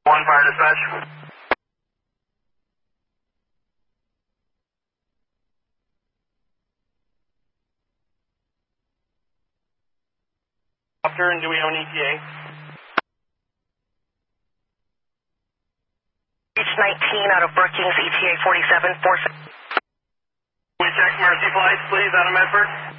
One fire dispatch. And do we have an ETA? Reach 19 out of Brookings, ETA 47. 47. We check Mercy flights, please, out of Medford.